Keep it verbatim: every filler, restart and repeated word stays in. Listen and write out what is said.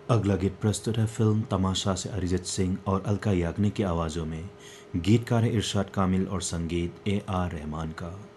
अगला गीत प्रस्तुत है फिल्म तमाशा से अरिजीत सिंह और अलका याग्निक की आवाज़ों में। गीतकार है इरशाद कामिल और संगीत ए आर रहमान का।